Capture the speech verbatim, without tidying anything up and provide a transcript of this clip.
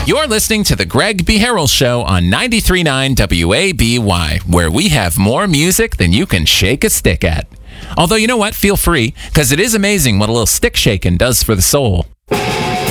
You're listening to The Greg B. Harrell Show on ninety-three point nine W A B Y, where we have more music than you can shake a stick at. Although, you know what? Feel free, because it is amazing what a little stick shaking does for the soul.